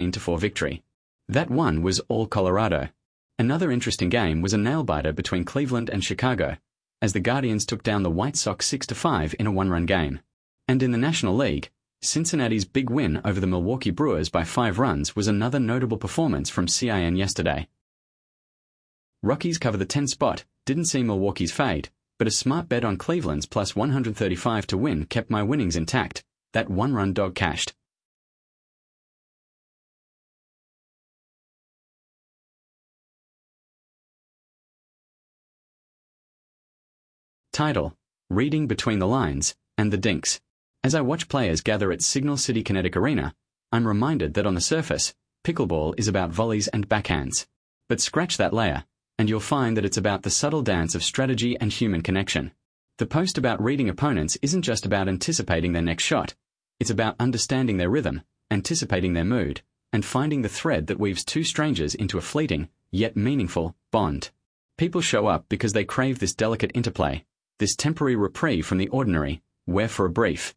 13-4 victory. That one was all Colorado. Another interesting game was a nail-biter between Cleveland and Chicago, as the Guardians took down the White Sox 6-5 in a one-run game. And in the National League, Cincinnati's big win over the Milwaukee Brewers by 5 runs was another notable performance from CIN yesterday. Rockies cover the 10 spot, didn't see Milwaukee's fade, but a smart bet on Cleveland's plus 135 to win kept my winnings intact. That one-run dog cashed. Title: Reading Between the Lines, and the Dinks. As I watch players gather at Signal City Kinetic Arena, I'm reminded that on the surface, pickleball is about volleys and backhands. But scratch that layer, and you'll find that it's about the subtle dance of strategy and human connection. The post about reading opponents isn't just about anticipating their next shot. It's about understanding their rhythm, anticipating their mood, and finding the thread that weaves two strangers into a fleeting, yet meaningful, bond. People show up because they crave this delicate interplay, this temporary reprieve from the ordinary, where for a brief.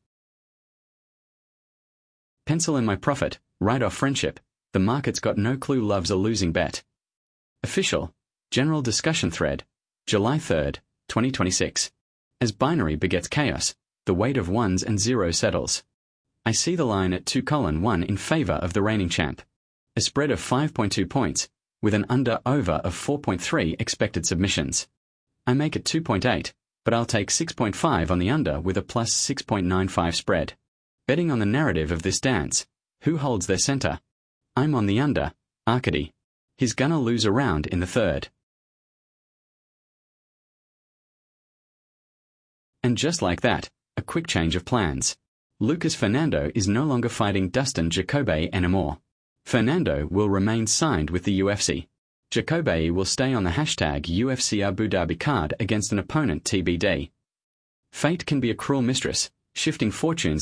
Pencil in my profit, write off friendship. The market's got no clue love's a losing bet. Official, general discussion thread, July 3rd, 2026. As binary begets chaos, the weight of ones and zeros settles. I see the line at 2:1 in favor of the reigning champ. A spread of 5.2 points, with an under-over of 4.3 expected submissions. I make it 2.8, but I'll take 6.5 on the under with a plus 6.95 spread. Betting on the narrative of this dance, who holds their center? I'm on the under, Arcady. He's gonna lose a round in the third. And just like that, a quick change of plans. Lucas Fernando is no longer fighting Dustin Jacoby anymore. Fernando will remain signed with the UFC. Jacoby will stay on the hashtag UFC Abu Dhabi card against an opponent TBD. Fate can be a cruel mistress, shifting fortunes